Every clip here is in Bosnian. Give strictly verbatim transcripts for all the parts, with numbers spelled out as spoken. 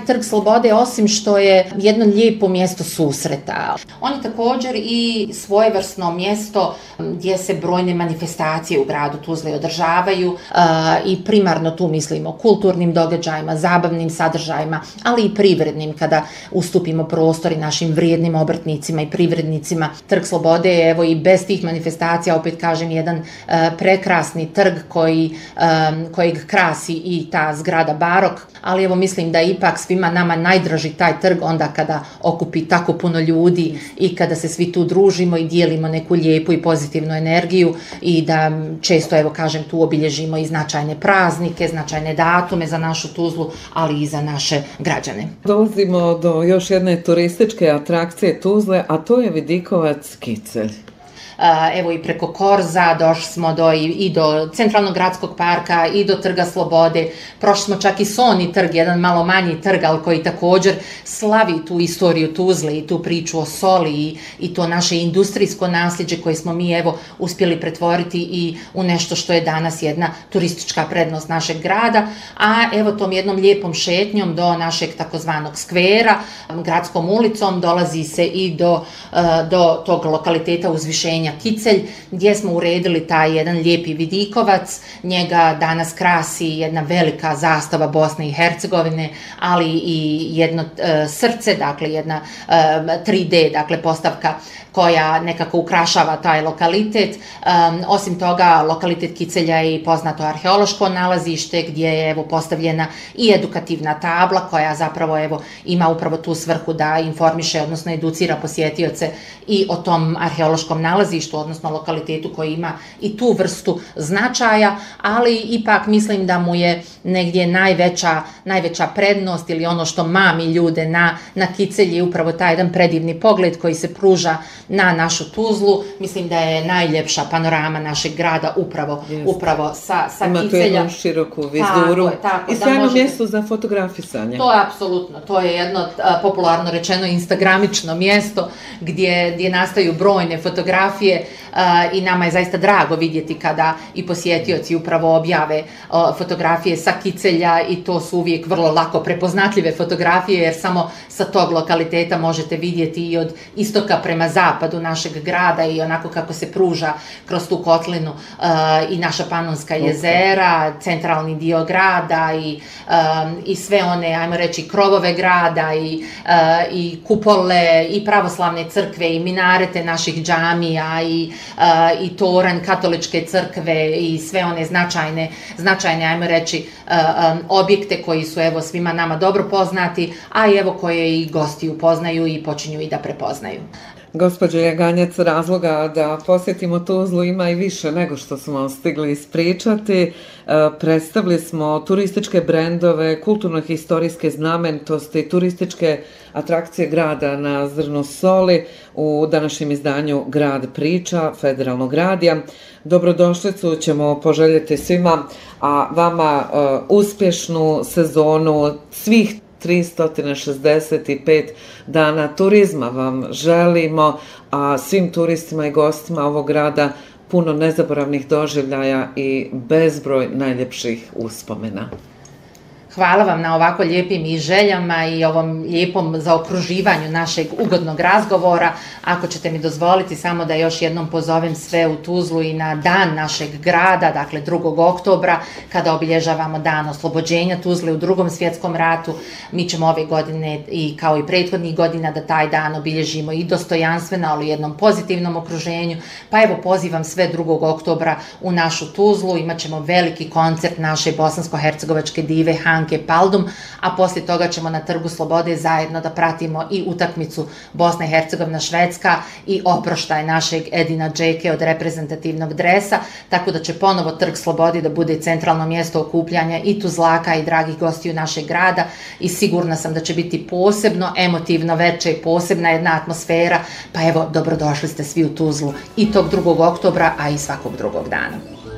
taj Trg slobode, osim što je jedno lijepo mjesto susreta, on je također i svojevrsno mjesto gdje se brojne manifestacije u gradu Tuzli održavaju i primarno tu mislimo o kulturnim događajima, zabavnim sadržajima, ali i privrednim kada ustupimo prostori našim vrijednim obrtnicima i privrednicima. Trg slobode je evo i bez tih manifestacija, opet kažem, jedan prekrasni trg koji, kojeg krasi i ta zgrada Barok, ali evo mislim da je ipak svima nama najdraži taj trg onda kada okupi tako puno ljudi i kada se svi tu družimo i dijelimo neku lijepu i pozitivnu energiju i da često, evo kažem, tu obilježimo i značajne praznike, značajne datume za našu Tuzlu, ali i za naše građane. Dolazimo do još jedne turističke atrakcije Tuzle, a to je vidikovac Kicelj. Evo i preko Korza došli smo do, i, i do Centralnog gradskog parka i do Trga slobode. Prošli smo čak i Soni trg, jedan malo manji trg, ali koji također slavi tu istoriju Tuzle i tu priču o soli i, i to naše industrijsko nasljeđe koje smo mi evo uspjeli pretvoriti i u nešto što je danas jedna turistička prednost našeg grada. A evo tom jednom lijepom šetnjom do našeg takozvanog skvera, gradskom ulicom, dolazi se i do, do tog lokaliteta uzvišenja Kicelj, gdje smo uredili taj jedan lijepi vidikovac. Njega danas krasi jedna velika zastava Bosne i Hercegovine, ali i jedno e, srce, dakle jedna e, tri D, dakle postavka koja nekako ukrašava taj lokalitet. Um, osim toga, lokalitet Kicelja je i poznato arheološko nalazište gdje je evo postavljena i edukativna tabla koja zapravo evo ima upravo tu svrhu da informiše, odnosno educira posjetioce i o tom arheološkom nalazištu, odnosno lokalitetu koji ima i tu vrstu značaja, ali ipak mislim da mu je negdje najveća, najveća prednost ili ono što mami ljude na, na Kicelj je upravo taj jedan predivni pogled koji se pruža na našu Tuzlu. Mislim da je najljepša panorama našeg grada upravo, upravo sa, sa ima Kicelja. Ima tu jednu široku vizuru tako, tako, i sjajno možete... mjesto za fotografisanje. To je apsolutno, to je jedno a, popularno rečeno instagramično mjesto gdje, gdje nastaju brojne fotografije a, i nama je zaista drago vidjeti kada i posjetioci upravo objave a, fotografije sa Kicelja i to su uvijek vrlo lako prepoznatljive fotografije jer samo sa tog lokaliteta možete vidjeti i od istoka prema zapadu našeg grada i onako kako se pruža kroz tu kotlinu uh, i naša Panonska jezera, centralni dio grada i, um, i sve one, ajmo reći, krovove grada i, uh, i kupole i pravoslavne crkve i minarete naših džamija i, uh, i toranj katoličke crkve i sve one značajne, značajne ajmo reći, uh, um, objekte koji su evo svima nama dobro poznati, a i evo koje i gosti upoznaju i počinju i da prepoznaju. Gospođo Jaganjac, razloga da posjetimo Tuzlu ima i više nego što smo stigli ispričati. Predstavili smo turističke brendove, kulturno-historijske znamenitosti, turističke atrakcije grada na zrnu soli u današnjem izdanju Grad priča Federalnog radija. Dobrodošlicu ćemo poželjeti svima, a vama uspješnu sezonu svih tristo šezdeset pet dana turizma vam želimo, a svim turistima i gostima ovog grada puno nezaboravnih doživljaja i bezbroj najljepših uspomena. Hvala vam na ovako lijepim i željama i ovom lijepom zaokruživanju našeg ugodnog razgovora. Ako ćete mi dozvoliti samo da još jednom pozovem sve u Tuzlu i na dan našeg grada, dakle drugog oktobra, kada obilježavamo dan oslobođenja Tuzle u drugom svjetskom ratu. Mi ćemo ove godine i kao i prethodnih godina da taj dan obilježimo i dostojanstveno, ali u jednom pozitivnom okruženju. Pa evo pozivam sve drugog oktobra u našu Tuzlu. Imaćemo veliki koncert naše bosansko-hercegovačke dive Hanke Paldum, a poslije toga ćemo na Trgu slobode zajedno da pratimo i utakmicu Bosna i Hercegovina Švedska i oproštaj našeg Edina Džeke od reprezentativnog dresa, tako da će ponovo Trg slobode da bude centralno mjesto okupljanja i Tuzlaka i dragih gostiju našeg grada i sigurna sam da će biti posebno emotivno veče i posebna jedna atmosfera, pa evo dobrodošli ste svi u Tuzlu i tog drugog oktobra, a i svakog drugog dana.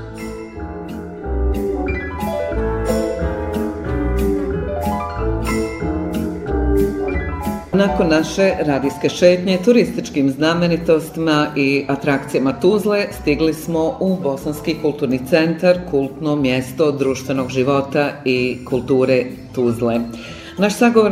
Nakon naše radijske šetnje turističkim znamenitostima i atrakcijama Tuzle stigli smo u Bosanski kulturni centar, kultno mjesto društvenog života i kulture Tuzle. Naš sagovornik